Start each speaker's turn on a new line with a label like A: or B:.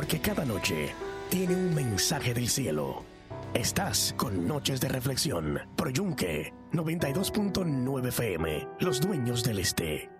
A: porque cada noche tiene un mensaje del cielo. Estás con Noches de Reflexión, por Yunque 92.9 FM, Los Dueños del Este.